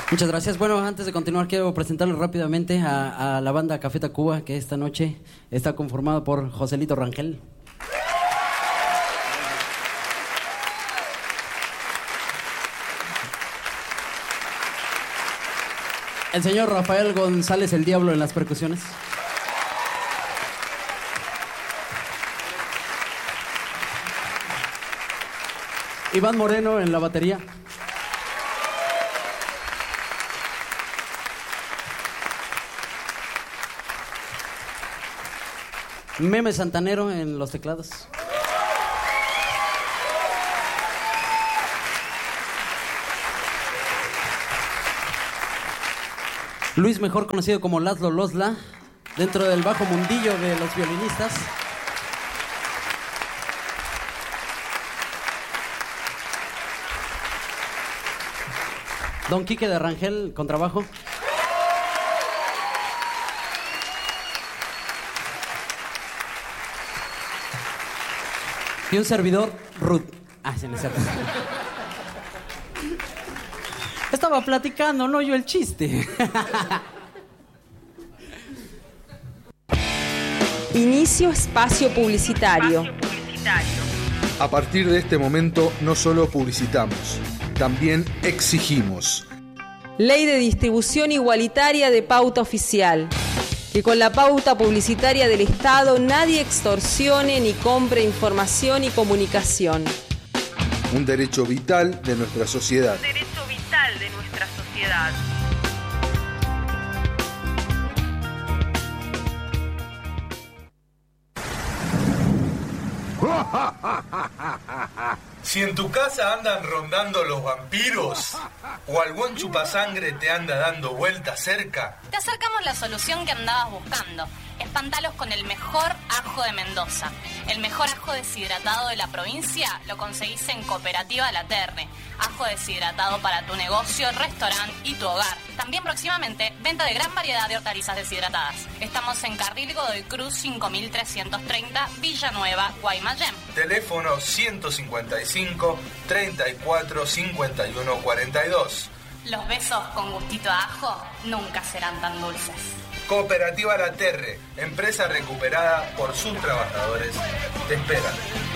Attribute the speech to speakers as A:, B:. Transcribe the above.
A: Muchas gracias. Bueno, antes de continuar quiero presentarles rápidamente a la banda Café Tacuba, que esta noche está conformada por Joselito Rangel, el señor Rafael González el Diablo en las percusiones, Iván Moreno en la batería, Meme Santanero en los teclados, Luis, mejor conocido como Laszlo Losla, dentro del bajo mundillo de los violinistas, Don Quique de Rangel, contrabajo, y un servidor, Ruth. Se me cerró. Estaba platicando, no yo el chiste.
B: Inicio espacio publicitario.
C: A partir de este momento no solo publicitamos, también exigimos.
B: Ley de distribución igualitaria de pauta oficial. Que con la pauta publicitaria del Estado nadie extorsione ni compre información y comunicación.
C: Un derecho vital de nuestra sociedad.
D: Si en tu casa andan rondando los vampiros o algún chupasangre te anda dando vueltas cerca,
E: te acercamos la solución que andabas buscando. Espantalos con el mejor ajo de Mendoza. El mejor ajo deshidratado de la provincia lo conseguís en Cooperativa La Terre. Ajo deshidratado para tu negocio, restaurante y tu hogar. También próximamente, venta de gran variedad de hortalizas deshidratadas. Estamos en Carril Godoy Cruz 5330, Villanueva, Guaymallén.
D: Teléfono 155 34 51 42.
E: Los besos con gustito a ajo nunca serán tan dulces.
D: Cooperativa La Terre, empresa recuperada por sus trabajadores, te esperan.